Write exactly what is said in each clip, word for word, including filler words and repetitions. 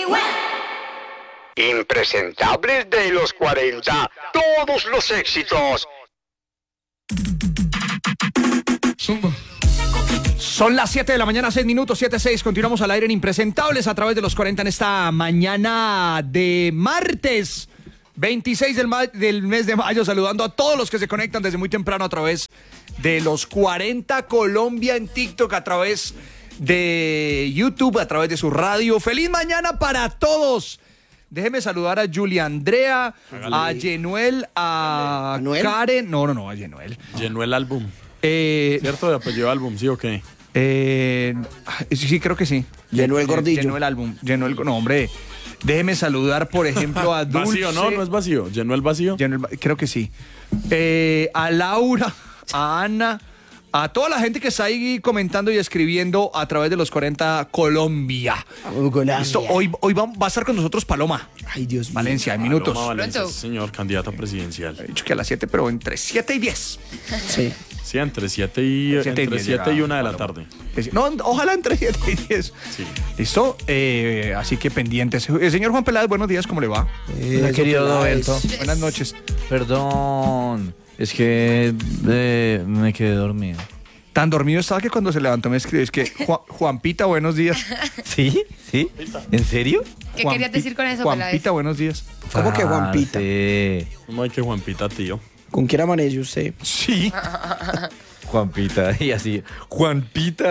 Impresentables de los cuarenta, todos los éxitos. Zumba. Son las siete de la mañana, seis minutos, siete seis. Continuamos al aire en Impresentables a través de los cuarenta en esta mañana de martes veintiséis del, ma- del mes de mayo, saludando a todos los que se conectan desde muy temprano a través de los cuarenta Colombia en TikTok, a través de YouTube, a través de su radio. ¡Feliz mañana para todos! Déjeme saludar a Julia Andrea, a Yenuel, a ¿Anuel? Karen. No, no, no, a Yenuel. Llenó el álbum. Eh, ¿Cierto? De apellido álbum, ¿sí o qué? eh, sí, sí, creo que sí. Llenó el gordillo. Llenó el álbum. Llenó el. No, hombre. Déjeme saludar, por ejemplo, a Dulce. Vacío, ¿no? No es vacío. ¿Llenó el vacío? Llenó el- creo que sí. Eh, a Laura, a Ana, a toda la gente que está ahí comentando y escribiendo a través de los cuarenta Colombia. Colombia. Listo, hoy, hoy va, va a estar con nosotros Paloma. Ay, Dios mío. Valencia, en minutos. Paloma Valencia, Pronto. sí, señor, candidato presidencial. He dicho que a las siete, pero entre siete y diez. Sí. Sí, entre siete y, Siete y entre diez siete y llega una de la Paloma. tarde. No, ojalá entre siete y diez. Sí. ¿Listo? Eh, así que pendientes. Eh, señor Juan Peláez, buenos días, ¿cómo le va? Eh, querido Peláez. Roberto. Buenas noches. Perdón, es que eh, me quedé dormido. Tan dormido estaba que cuando se levantó me escribió, es que Ju- Juanpita, buenos días. ¿Sí? ¿Sí? ¿En serio? ¿Qué Juanpi- querías decir con eso, Juanpita, Peláez? buenos días. ¿Cómo que Juanpita? Sí. ¿Cómo hay que Juanpita, tío? ¿Con quién amaneció usted? Sí. Juanpita, y así, Juanpita.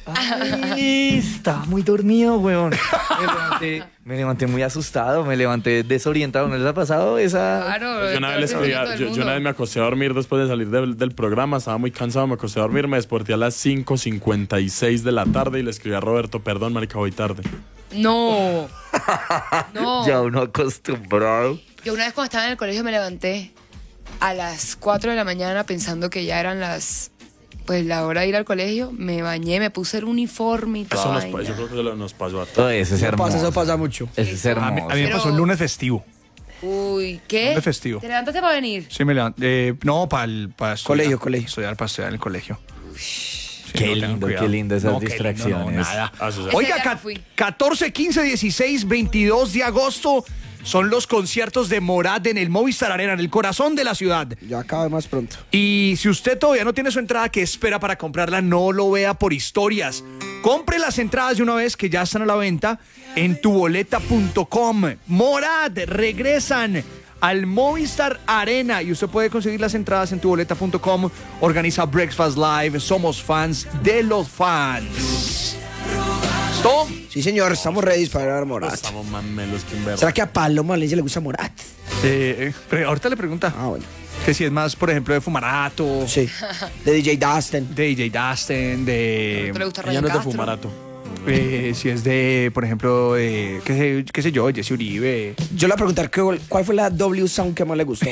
Ay, estaba muy dormido, weón. Me levanté, me levanté muy asustado, me levanté desorientado. ¿No les ha pasado esa? Claro, Yo una, vez les todo el pedía- mundo del yo, yo mundo. una vez me acosté a dormir después de salir del, del programa, estaba muy cansado, me acosté a dormir, me desperté a las cinco cincuenta y seis de la tarde y le escribí a Roberto, perdón, marica, voy tarde. No. No. Ya uno acostumbrado. Yo una vez cuando estaba en el colegio me levanté a las cuatro de la mañana pensando que ya eran las... Pues la hora de ir al colegio, me bañé, me puse el uniforme y Eso toda nos, vaina. pa- yo creo que lo- nos pasó a Todo todos. eso es Eso hermoso. pasa, eso pasa mucho. Eso es A mí, hermoso. a mí me Pero- pasó el lunes festivo. Uy, ¿qué? Lunes festivo. ¿Te levantaste para venir? Sí, me levanté. Eh, no, para el para estudiar. Colegio, colegio. Estudiar, para estudiar en el colegio. Sí, Qué no, tengan lindo, cuidado. qué lindo esas No, qué lindo, no, distracciones. nada. Ah, eso es- Oiga, Ese día ca- no fui. catorce, quince, dieciséis, veintidós de agosto son los conciertos de Morat en el Movistar Arena, en el corazón de la ciudad. Ya acabe más pronto. Y si usted todavía no tiene su entrada, ¿qué espera para comprarla? No lo vea por historias. Compre las entradas de una vez que ya están a la venta en tuboleta punto com. Morat regresan al Movistar Arena y usted puede conseguir las entradas en tuboleta punto com. Organiza Breakfast Live. Somos fans de los fans. ¿Listo? Sí, señor, estamos ready para ver Morat. Estamos más melos que un verbo. ¿Será que a Paloma Valencia le gusta Morat? Eh, eh, pero ahorita le pregunta Ah, bueno. que si es más, por ejemplo, de Fumarato, Sí. De D J Dustin. de D J Dustin, de... ¿No le gusta Ella Ryan no es de Castro? fumarato. Eh, si es de, por ejemplo, de, qué sé, qué sé yo, Jesse Uribe. Yo le voy a preguntar qué- cuál fue la W Sound que más le gustó.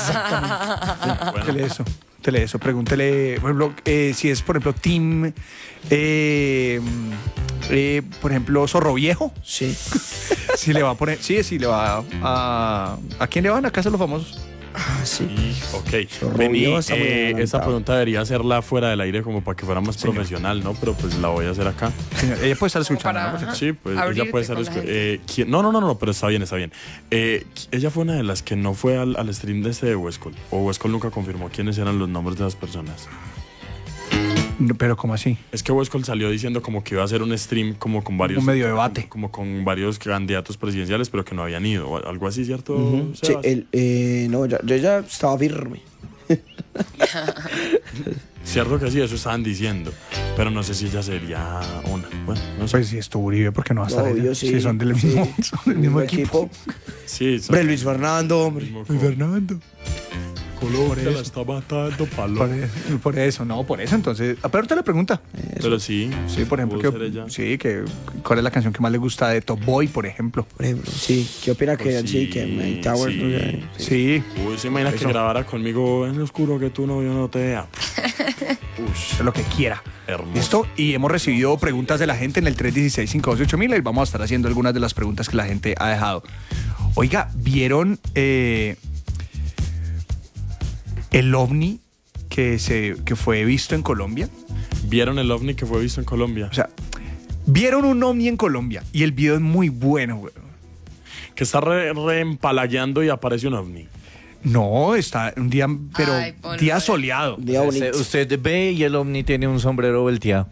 Tele eso, tele eso. Pregúntele, por ejemplo, eh, si es, por ejemplo, Team, eh, eh, por ejemplo, Zorro Viejo. Sí. Si le va a poner, sí, sí le va a, ¿a quién le van? ¿A Casa de los Famosos? Ah, sí. Y, ok, Zorro vení, Viejo está muy eh, adelantado. esa pregunta debería hacerla fuera del aire como para que fuera más profesional, ¿no? Pero pues la voy a hacer acá. Señor, ella puede estar escuchando, para- ¿no? Por si- Sí, pues ella Abrirte puede estar... con la escu- gente. eh, ¿quién- no, no, no, no, pero está bien, está bien. Eh, ella fue una de las que no fue al, al stream de este de Westcol. O Westcol nunca confirmó quiénes eran los nombres de las personas. No, pero ¿cómo así? Es que Westcol salió diciendo como que iba a hacer un stream como con varios... Un medio debate. Como, como con varios candidatos presidenciales, pero que no habían ido. o algo así, ¿cierto? Ujú. Sí, Sebas? el, eh, no, ya- yo ya estaba firme. Cierto que sí, eso estaban diciendo. Pero no sé si ella sería una. Bueno, no sé. Pues si estuvo Uribe, porque no va a estar Obvio, ella? sí. Si son del Sí. mismo, son del mismo equipo. Sí, son- Hombre, Luis Fernando, hombre. mismo Ay, co- Fernando. Colombia eso. la está matando, palo. Por eso, por eso, no, por eso. Entonces, ah, pero ahorita le pregunta. Pero sí. Sí, por ejemplo, pudo que, ser ella. sí, que cuál es la canción que más le gusta de Top Boy, por ejemplo. Por ejemplo, sí. ¿Qué opina que Pues sí, sí, que Mike Towers? sí. no sé? Sí, Uy, se imagina Eso. que grabara conmigo en lo oscuro que tú no, yo no te vea. Ush, lo que quiera. hermoso. ¿Listo? Y hemos recibido preguntas de la gente en el tres uno seis, cinco dos ocho mil y vamos a estar haciendo algunas de las preguntas que la gente ha dejado. Oiga, ¿vieron eh, el ovni que, se, que fue visto en Colombia? ¿Vieron el ovni que fue visto en Colombia? O sea, vieron un ovni en Colombia y el video es muy bueno, güey. que está re, re empalagueando y aparece un ovni. No, está un día, pero Ay, ponlo, día eh. soleado. Día bonito. Usted, usted ve y el ovni tiene un sombrero volteado.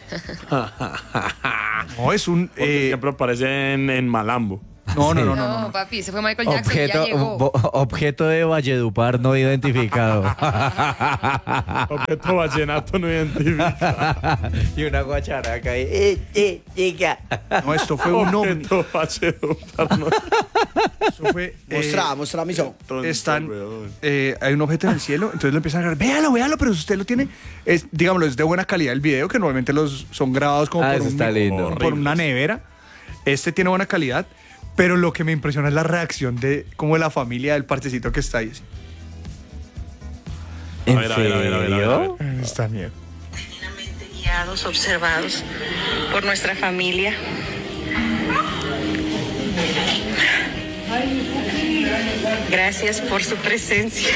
No, es un... Porque eh, siempre aparece en, en Malambo. no, no, no, no, No, no, no. papi, ese fue Michael Jackson y ya Objeto, llegó. bo- objeto de Valledupar no identificado. Objeto vallenato no identificado. Y una guacharaca ahí. Eh, eh, chica. No, esto fue un ovni. Objeto valledupar no. Esto fue... eh, Mostrá, mostrá mi son. están, eh, hay un objeto en el cielo, entonces lo empiezan a grabar, véalo, véalo, pero si usted lo tiene, es, digámoslo, es de buena calidad el video, que normalmente los son grabados como Ah, por, eso un- está lindo. por una nevera. Este tiene buena calidad, pero lo que me impresiona es la reacción de como de la familia del parchecito que está ahí. así. ¿En A ver, a ver, a ver, a ver, a ver, a ver. serio? Está miedo. Divinamente guiados, observados por nuestra familia. Gracias por su presencia.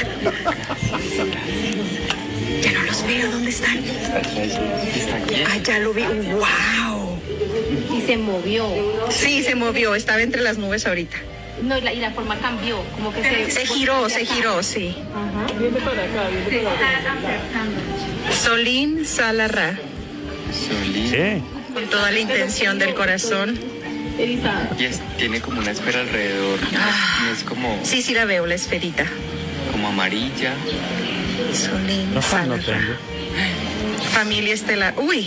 Ya no los veo, ¿dónde están? Ah, ya lo vi. ¡Wow! Y se movió. Sí, se movió, estaba entre las nubes ahorita. No, y la, y la forma cambió, como que se... Se giró, se giró, sí. Solín Salarra, ¿Qué? con toda la intención del corazón. Elisa. Y es- tiene como una esfera alrededor. No es como, Sí, sí la veo, la esferita. como amarilla. Solín No, no Salarra. tengo. Familia estelar. Uy.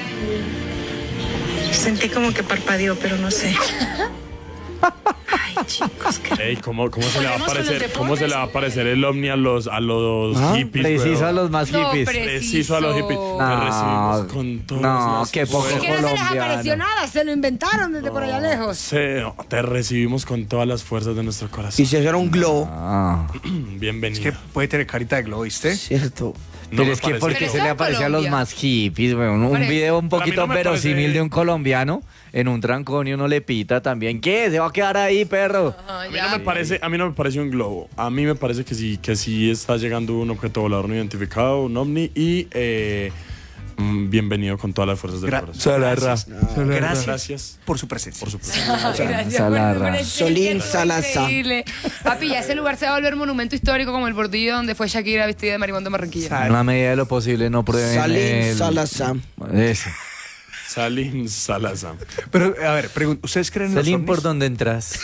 Sentí como que parpadeó, pero no sé. Ay, chicos, qué... Ey, ¿cómo, cómo se le va a Ponemos con los aparecer, cómo se le va a aparecer el ovni a los, a los Ah, hippies? Preciso weón? a los más No, hippies. pre- Preciso a los hippies. No. Te recibimos con todas no, las qué poco fuerzas. Que no se les colombiano. apareció nada, se lo inventaron desde por allá lejos. Se- te recibimos con todas las fuerzas de nuestro corazón. Y si eso era un globo. Ah. Bienvenido. Es que puede tener carita de globo, ¿viste? Cierto. No Pero me es que parece porque Pero se eso le es apareció a los Colombia. más hippies, weón. Un Parece. video un Pero a mí poquito no me verosímil parece- de un colombiano en un trancón y uno le pita también. ¿Qué? ¿Se va a quedar ahí, perro? Ah, A mí ya. no me parece, a mí no me parece un globo. A mí me parece que sí, que sí está llegando un objeto volador no identificado, un ovni y eh, mm, bienvenido con todas las fuerzas del Gra- corazón. Gracias. Gracias. Gracias por su presencia. Por supuesto. Gracias Salarra. por el Solín estuvo Salazar. increíble. Papi, ya ese lugar se va a volver monumento histórico como el bordillo donde fue Shakira vestida de maribón de Barranquilla. Sal- En la medida de lo posible no prueben Salín el- Salazar. Eso. Salim Salazar. Pero, a ver, pregun- ¿ustedes creen en los Salín ovnis? por donde entras.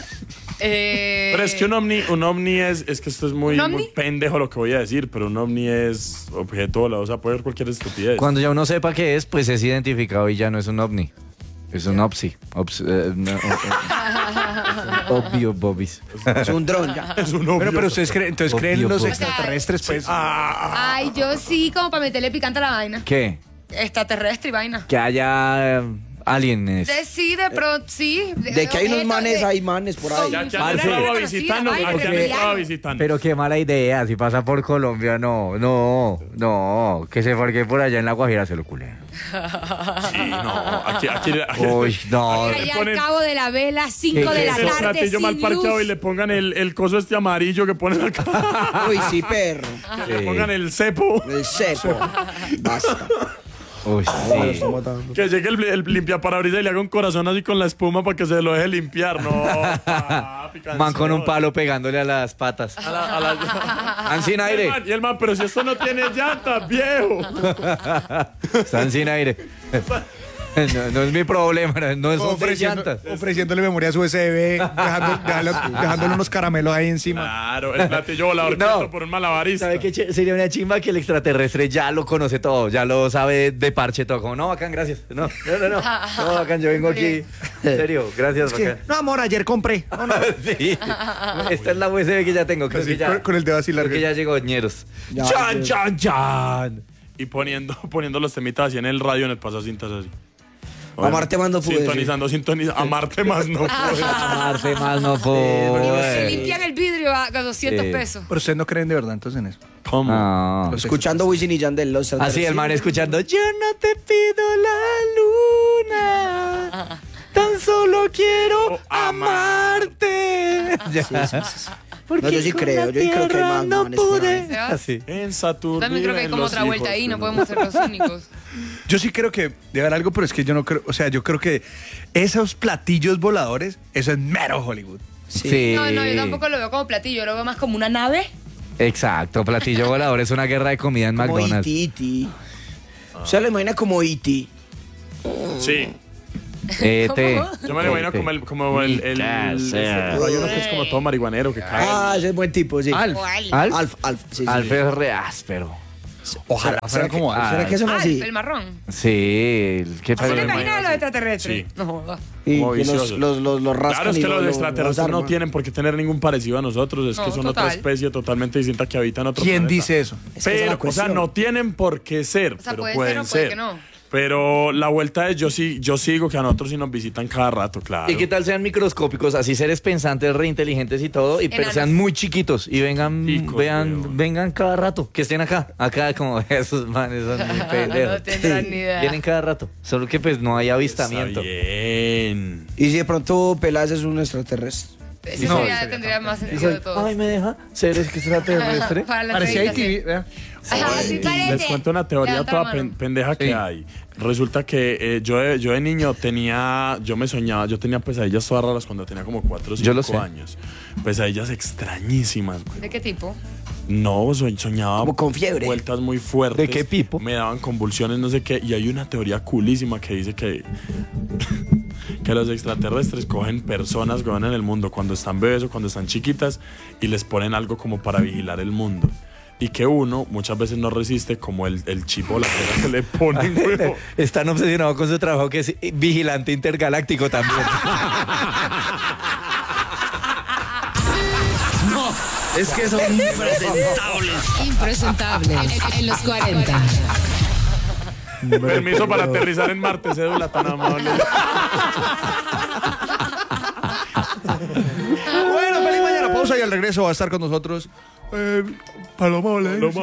Eh, Pero es que un ovni, un ovni es, es que esto es muy, ¿Un ovni? muy pendejo lo que voy a decir, pero un ovni es objeto volador, o sea, puede ser cualquier estupidez. Cuando ya uno sepa qué es, pues es identificado y ya no es un ovni. Es un OPSI. Ops, eh, no, o- o- obvio, bobis. Es un dron ya. Es un obvio. Pero, pero ustedes creen, entonces creen en Obvio, los pues. extraterrestres, pues. Ay, yo sí, como para meterle picante a la vaina. ¿Qué? Extraterrestre y vaina. Que haya eh, aliens. De sí, de pro, sí. De que hay unos objetos manes, de- hay manes por ahí. Ya que Son han Parce. estado reconocidas, visitando, vaina, ya que han pero estado ya. visitando. Pero qué mala idea, si pasa por Colombia, no, no, no, que se porque por allá en La Guajira se lo culen. Sí, no, aquí, aquí, aquí Uy, no. Allá al ponen- cabo de la vela, cinco ¿Qué- de qué la es el tarde, platillo mal sin parqueado luz. y le pongan el, el coso este amarillo que ponen acá. Uy, sí, perro. Que le pongan el cepo. El cepo. Basta. Uy, sí. Que llegue el, el limpiaparabrisas y le haga un corazón así con la espuma para que se lo deje limpiar. No, papi, Man con un canción. palo pegándole a las patas. A la- a la- Están sin Y el aire. man- Y el man, pero si esto no tiene llantas, viejo. Están sin aire. No, no es mi problema, no es Ofreciendo- llantas. ofreciéndole memorias U S B, dejando- dejando- dejándole unos caramelos ahí encima. Claro, el platillo volador No. puesto por un malabarista. ¿Sabe qué ch- sería una chimba que el extraterrestre ya lo conoce todo, ya lo sabe de parche todo? Como, no, bacán, gracias. No, no, no, no. No, bacán, yo vengo aquí. En serio, gracias, bacán. No, amor, ayer compré. No, no. Sí. Esta es la U S B que ya tengo. Creo Así, que ya, con- con el dedo así creo largo. que ya llegó ñeros. Ya, ¡Chan, ya. chan, chan! Y poniendo, poniendo los temitas así en el radio, en el pasacintas así. Amarte más no pude, Sintonizando, sintonizando. Amarte más no pude. Amarse más no Se puede. limpian el vidrio a a doscientos Sí. pesos. Pero ustedes no creen de verdad entonces en eso. ¿Cómo? No. Escuchando Wisin y Yandel. Los Así el man escuchando, yo no te pido la luna, tan solo quiero amarte. Ya. Porque No, yo sí con creo, la yo sí creo que hay tierra más no manes por ahí. pude. ¿Se va? Así. En Saturno. También creo que hay viven como los otra vuelta hijos ahí, no de- podemos ser los únicos. Yo sí creo que debe haber algo, pero es que yo no creo, o sea, yo creo que esos platillos voladores, eso es mero Hollywood. Sí. No, no, yo tampoco lo veo como platillo, yo lo veo más como una nave. Exacto, platillo volador es una guerra de comida en Como McDonald's. E T O sea, lo imagina como E T Sí. E T Yo me lo imagino como el, como el, el, el- este, hay uno que es como todo marihuanero que cae. Ah, ese es buen tipo, sí. Alf. Alf. Alf, Alf, sí, sí. Alf es re áspero. Ojalá ¿Será fuera que- como Alf. ¿Será que son Alf, así? el marrón. Sí, ¿qué ¿Así pasa? te me imaginas imagino a los así. extraterrestres? Sí. No jodas. Y Como que los, viciosos. los, los, los rascan Claro, es y que lo- los lo- extraterrestres los no arman. tienen por qué tener ningún parecido a nosotros, es No, que son total. otra especie totalmente distinta que habita en otro ¿Quién planeta. dice eso? Es que esa es la Pero, o sea, cuestión. no tienen por qué ser, O sea, pero puede pueden ser o puede ser. que no. Pero la vuelta es, yo sí, yo sigo que a nosotros sí nos visitan cada rato, claro. ¿Y qué tal sean microscópicos, así seres pensantes, reinteligentes y todo, y pero Enanos. sean muy chiquitos y vengan, Chicos, vean, weón. vengan cada rato, que estén acá, acá como esos manes son muy pendejos. No tendrán ni idea. Vienen cada rato, solo que pues no hay avistamiento. Está bien. Y si de pronto Peláez es un extraterrestre. Ese No, sería- sería tendría más sentido de todos. Ay, me deja ser extraterrestre. Para la Parecía entrevista, I T V, vea. sí. Ajá, sí parece. Les cuento una teoría Levanta toda la mano. pen- pendeja que Sí. hay. Resulta que eh, yo, de, yo de niño tenía, yo me soñaba, yo tenía pesadillas todas raras cuando tenía como cuatro o Yo lo sé. cinco años. Pesadillas extrañísimas, güey. ¿De qué tipo? No, so- soñaba Como con fiebre. vueltas muy fuertes. ¿De qué pipo? Me daban convulsiones, no sé qué. Y hay una teoría coolísima que dice que, que los extraterrestres cogen personas que van en el mundo cuando están bebés o cuando están chiquitas y les ponen algo como para vigilar el mundo. Y que uno muchas veces no resiste como el, el chip o la pera que le ponen, güey. Están obsesionados con su trabajo que es vigilante intergaláctico también. Es que son impresentables. Impresentable. En, en los cuarenta. Permiso para aterrizar en Marte, cédula tan amable. Bueno, feliz mañana. Pausa y al regreso va a estar con nosotros eh, Paloma Olense.